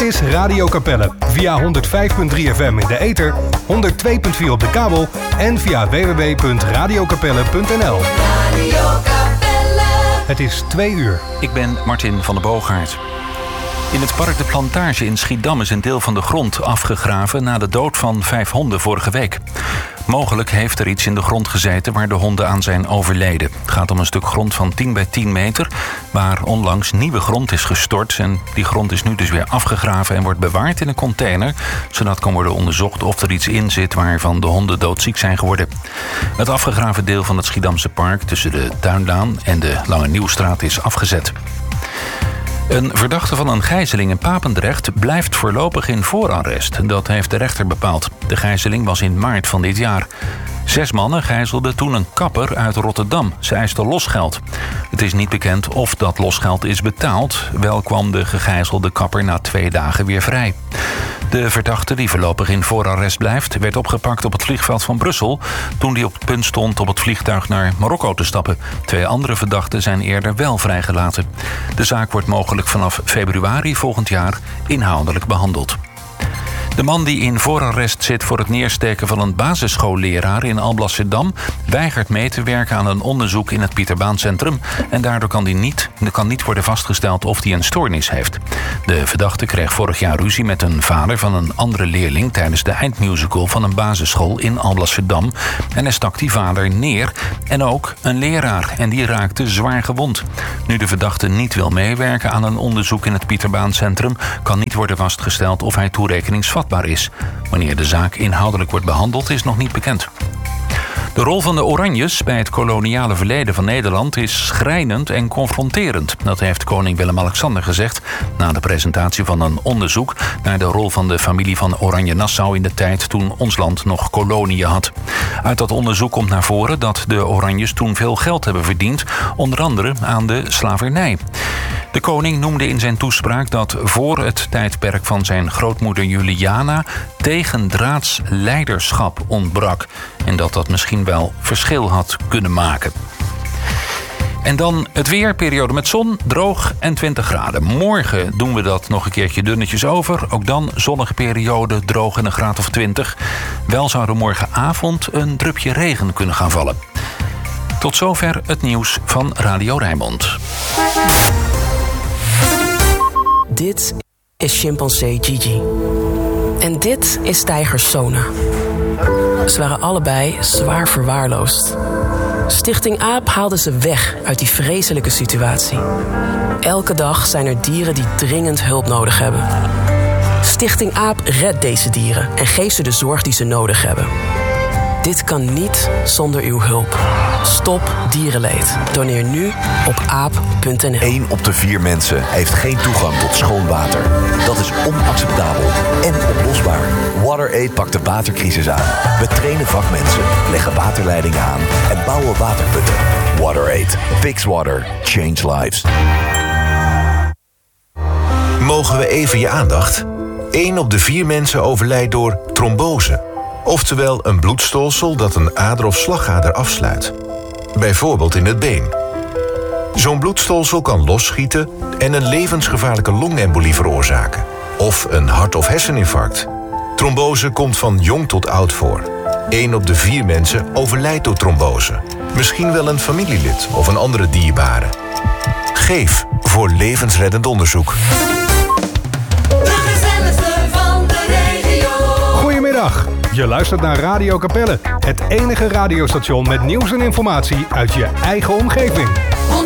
is Radio Capelle. Via 105.3 FM in de ether, 102.4 op de kabel en via www.radiocapelle.nl. Radio Capelle. Het is 2 uur. Ik ben Martin van der Boogaard. In het park De Plantage in Schiedam is een deel van de grond afgegraven na de dood van 5 honden vorige week. Mogelijk heeft er iets in de grond gezeten waar de honden aan zijn overleden. Het gaat om een stuk grond van 10 bij 10 meter... waar onlangs nieuwe grond is gestort. En die grond is nu dus weer afgegraven en wordt bewaard in een container... zodat kan worden onderzocht of er iets in zit waarvan de honden doodziek zijn geworden. Het afgegraven deel van het Schiedamse park tussen de Tuinlaan en de Lange Nieuwstraat is afgezet. Een verdachte van een gijzeling in Papendrecht blijft voorlopig in voorarrest. Dat heeft de rechter bepaald. De gijzeling was in maart van dit jaar. 6 mannen gijzelden toen een kapper uit Rotterdam. Ze eisten losgeld. Het is niet bekend of dat losgeld is betaald. Wel kwam de gegijzelde kapper na 2 dagen weer vrij. De verdachte, die voorlopig in voorarrest blijft, werd opgepakt op het vliegveld van Brussel toen hij op het punt stond op het vliegtuig naar Marokko te stappen. 2 andere verdachten zijn eerder wel vrijgelaten. De zaak wordt mogelijk vanaf februari volgend jaar inhoudelijk behandeld. De man die in voorarrest zit voor het neersteken van een basisschoolleraar in Alblasserdam weigert mee te werken aan een onderzoek in het Pieterbaancentrum en daardoor kan niet worden vastgesteld of hij een stoornis heeft. De verdachte kreeg vorig jaar ruzie met een vader van een andere leerling tijdens de eindmusical van een basisschool in Alblasserdam en hij stak die vader neer en ook een leraar en die raakte zwaar gewond. Nu de verdachte niet wil meewerken aan een onderzoek in het Pieterbaancentrum kan niet worden vastgesteld of hij toerekeningsvatbaar is. Wanneer de zaak inhoudelijk wordt behandeld is nog niet bekend. De rol van de Oranjes bij het koloniale verleden van Nederland is schrijnend en confronterend. Dat heeft koning Willem-Alexander gezegd na de presentatie van een onderzoek naar de rol van de familie van Oranje-Nassau in de tijd toen ons land nog koloniën had. Uit dat onderzoek komt naar voren dat de Oranjes toen veel geld hebben verdiend, onder andere aan de slavernij. De koning noemde in zijn toespraak dat voor het tijdperk van zijn grootmoeder Juliana tegendraads leiderschap ontbrak en dat misschien wel verschil had kunnen maken. En dan het weer, periode met zon, droog en 20 graden. Morgen doen we dat nog een keertje dunnetjes over. Ook dan zonnige periode, droog en een graad of 20. Wel zou er morgenavond een drupje regen kunnen gaan vallen. Tot zover het nieuws van Radio Rijnmond. Dit is chimpansee Gigi. En dit is tijger Sona. Ze waren allebei zwaar verwaarloosd. Stichting AAP haalde ze weg uit die vreselijke situatie. Elke dag zijn er dieren die dringend hulp nodig hebben. Stichting AAP redt deze dieren en geeft ze de zorg die ze nodig hebben. Dit kan niet zonder uw hulp. Stop dierenleed. Doneer nu op aap.nl. 1 op de 4 mensen heeft geen toegang tot schoon water. Dat is onacceptabel en oplosbaar. WaterAid pakt de watercrisis aan. We trainen vakmensen, leggen waterleidingen aan en bouwen waterputten. WaterAid. Fix water. Change lives. Mogen we even je aandacht? 1 op de 4 mensen overlijdt door trombose. Oftewel een bloedstolsel dat een ader of slagader afsluit. Bijvoorbeeld in het been. Zo'n bloedstolsel kan losschieten en een levensgevaarlijke longembolie veroorzaken. Of een hart- of herseninfarct. Trombose komt van jong tot oud voor. 1 op de 4 mensen overlijdt door trombose. Misschien wel een familielid of een andere dierbare. Geef voor levensreddend onderzoek. De gezelligste van de regio. Goedemiddag. Je luistert naar Radio Capelle. Het enige radiostation met nieuws en informatie uit je eigen omgeving. 106.9